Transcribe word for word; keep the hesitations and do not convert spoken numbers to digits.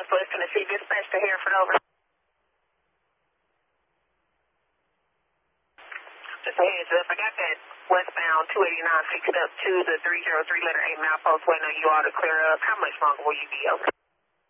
West Tennessee, dispatch to Hereford, over. Just a heads up, I got that westbound two eighty-nine fixed up to the three oh three letter eight mile post waiting on you all to clear up. How much longer will you be over?